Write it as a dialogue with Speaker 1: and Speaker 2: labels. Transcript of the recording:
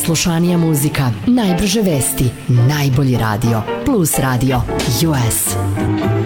Speaker 1: najslušanija muzika, najbrže vesti, najbolji radio. Plus Radio US.